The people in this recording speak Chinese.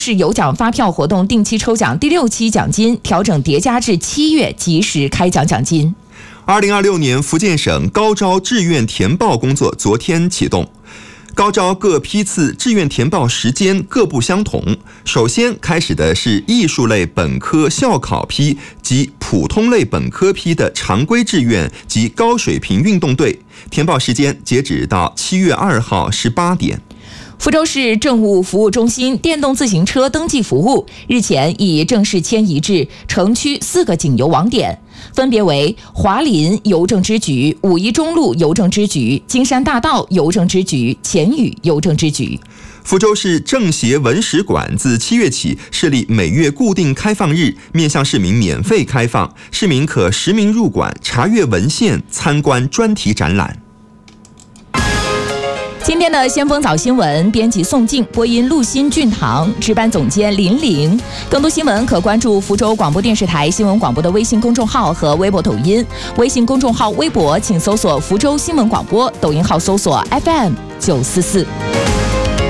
市有奖发票活动定期抽奖第6期奖金调整叠加至7月及时开奖奖金。 2026年福建省高招志愿填报工作昨天启动。高招各批次志愿填报时间各不相同，首先开始的是艺术类本科校考批及普通类本科批的常规志愿及高水平运动队，填报时间截止到7月2号18点。 福州市政务服务中心电动自行车登记服务日前已正式迁移至城区4个警邮网点，分别为华林邮政支局、武夷中路邮政支局、金山大道邮政支局、前屿邮政支局。 福州市政协文史馆自7月起设立每月固定开放日，面向市民免费开放，市民可实名入馆查阅文献、参观专题展览。 今天的先锋早新闻，编辑宋静，播音陆欣、俊堂，值班总监林玲。更多新闻可关注福州广播电视台新闻广播的微信公众号和微博、抖音。微信公众号、微博请搜索福州新闻广播，抖音号搜索 FM944。